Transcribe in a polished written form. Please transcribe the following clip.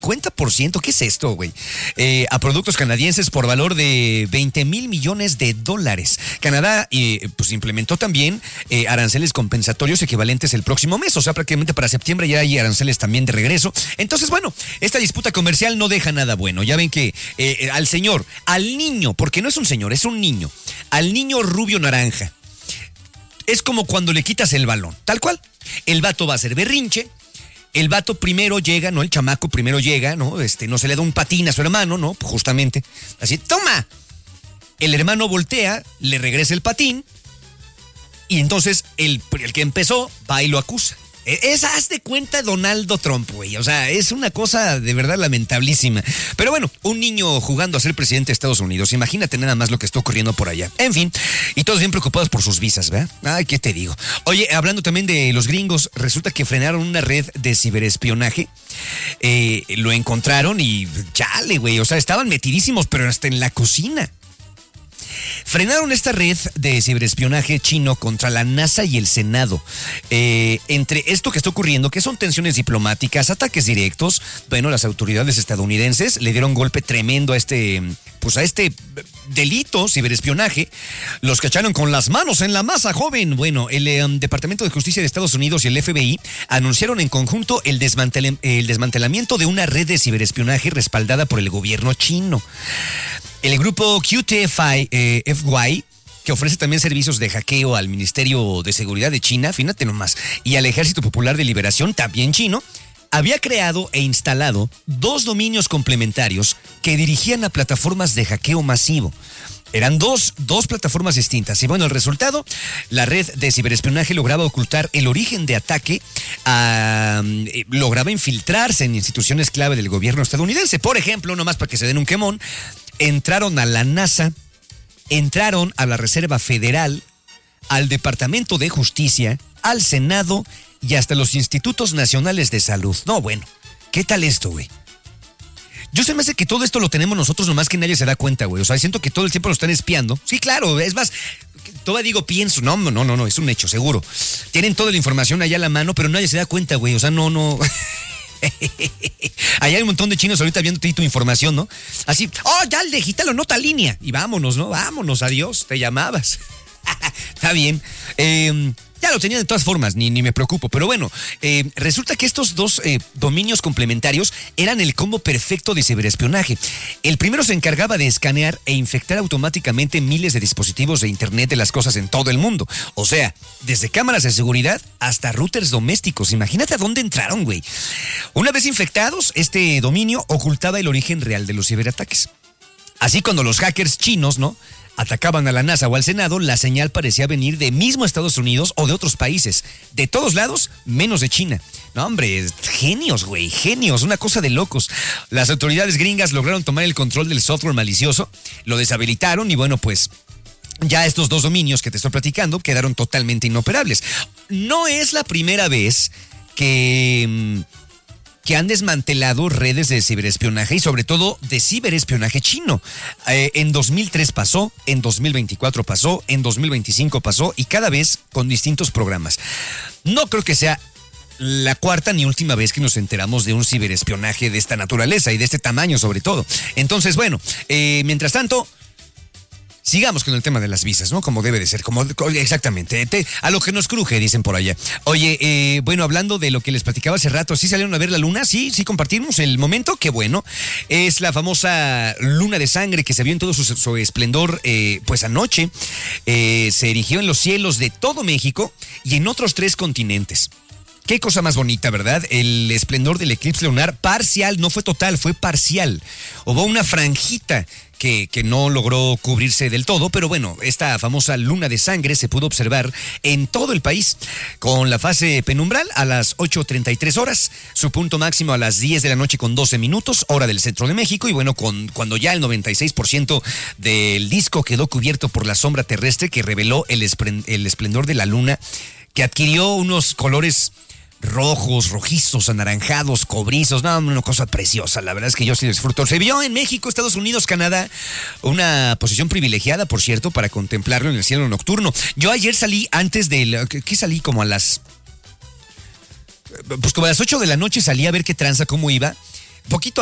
50%, ¿qué es esto, güey? A productos canadienses por valor de $20 millones. Canadá pues implementó también aranceles compensatorios equivalentes el próximo mes, o sea, prácticamente para septiembre ya hay aranceles también de regreso. Entonces, bueno, esta disputa comercial no deja nada bueno. Ya ven que al niño, porque no es un señor, es un niño, al niño rubio naranja, es como cuando le quitas el balón, tal cual. El vato va a hacer berrinche. El vato primero llega, ¿no? El chamaco primero llega, ¿no? No se le da un patín a su hermano, ¿no? Justamente. Así, ¡toma! El hermano voltea, le regresa el patín. Y entonces el que empezó va y lo acusa. Haz de cuenta Donaldo Trump, güey. O sea, es una cosa de verdad lamentablísima. Pero bueno, un niño jugando a ser presidente de Estados Unidos. Imagínate nada más lo que está ocurriendo por allá. En fin, y todos bien preocupados por sus visas, ¿verdad? Ay, ¿qué te digo? Oye, hablando también de los gringos, resulta que frenaron una red de ciberespionaje. Lo encontraron y chale, güey. O sea, estaban metidísimos, pero hasta en la cocina. Frenaron esta red de ciberespionaje chino contra la NASA y el Senado. Entre esto que está ocurriendo, que son tensiones diplomáticas, ataques directos, bueno, las autoridades estadounidenses le dieron golpe tremendo a este delito, ciberespionaje. Los cacharon con las manos en la masa, joven. Bueno, el Departamento de Justicia de Estados Unidos y el FBI anunciaron en conjunto el desmantelamiento de una red de ciberespionaje respaldada por el gobierno chino. El grupo QTFI, que ofrece también servicios de hackeo al Ministerio de Seguridad de China, fíjate nomás, y al Ejército Popular de Liberación, también chino, había creado e instalado 2 dominios complementarios que dirigían a plataformas de hackeo masivo. Eran dos plataformas distintas. Y bueno, el resultado, la red de ciberespionaje lograba ocultar el origen de ataque, lograba infiltrarse en instituciones clave del gobierno estadounidense. Por ejemplo, nomás para que se den un quemón, entraron a la NASA, entraron a la Reserva Federal, al Departamento de Justicia, al Senado y hasta los Institutos Nacionales de Salud. No, bueno, ¿qué tal esto, güey? Yo se me hace que todo esto lo tenemos nosotros, nomás que nadie se da cuenta, güey. O sea, siento que todo el tiempo nos están espiando. Sí, claro, es más, todavía digo, pienso, no, es un hecho, seguro. Tienen toda la información allá a la mano, pero nadie se da cuenta, güey. O sea, no. Allá hay un montón de chinos ahorita viendo tu información, ¿no? Así, ya el digital o nota línea. Y vámonos, ¿no? Vámonos, adiós, te llamabas. Está bien. Ya lo tenía de todas formas, ni me preocupo. Pero bueno, resulta que estos 2 dominios complementarios eran el combo perfecto de ciberespionaje. El primero se encargaba de escanear e infectar automáticamente miles de dispositivos de Internet de las cosas en todo el mundo. O sea, desde cámaras de seguridad hasta routers domésticos. Imagínate a dónde entraron, güey. Una vez infectados, este dominio ocultaba el origen real de los ciberataques. Así cuando los hackers chinos, ¿no?, atacaban a la NASA o al Senado, la señal parecía venir de mismo Estados Unidos o de otros países. De todos lados, menos de China. No, hombre, genios, güey, genios, una cosa de locos. Las autoridades gringas lograron tomar el control del software malicioso, lo deshabilitaron y bueno, pues ya estos 2 dominios que te estoy platicando quedaron totalmente inoperables. No es la primera vez que han desmantelado redes de ciberespionaje y sobre todo de ciberespionaje chino. En 2003 pasó, en 2024 pasó, en 2025 pasó y cada vez con distintos programas. No creo que sea la cuarta ni última vez que nos enteramos de un ciberespionaje de esta naturaleza y de este tamaño sobre todo. Entonces, bueno, mientras tanto, sigamos con el tema de las visas, ¿no? Como debe de ser, exactamente. A lo que nos cruje, dicen por allá. Oye, bueno, hablando de lo que les platicaba hace rato, ¿sí salieron a ver la luna? Sí compartimos el momento, qué bueno. Es la famosa luna de sangre que se vio en todo su esplendor, pues anoche. Se erigió en los cielos de todo México y en otros 3 continentes. Qué cosa más bonita, ¿verdad? El esplendor del eclipse lunar parcial, no fue total, fue parcial. Hubo una franjita que no logró cubrirse del todo, pero bueno, esta famosa luna de sangre se pudo observar en todo el país, con la fase penumbral a las 8:33 horas, su punto máximo a las 10 de la noche con 12 minutos, hora del centro de México, y bueno, cuando ya el 96% del disco quedó cubierto por la sombra terrestre que reveló el esplendor de la luna, que adquirió unos colores rojos, rojizos, anaranjados, cobrizos, no, una cosa preciosa, la verdad es que yo sí disfruto. Se vio en México, Estados Unidos, Canadá, una posición privilegiada, por cierto, para contemplarlo en el cielo nocturno. Yo ayer salí antes ¿qué salí? Como a las 8 de la noche salí a ver qué tranza, cómo iba. poquito